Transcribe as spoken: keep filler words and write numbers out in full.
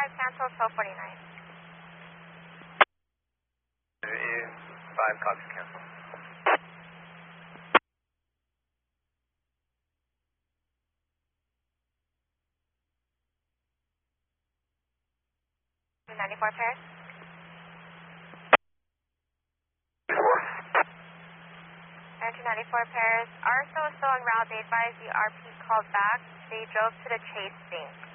five cancel, twelve forty-nine. five copies cancel. two ninety-four pairs. And two ninety-four pairs are still still en route. They advise the R P called back. They drove to the Chase Bank.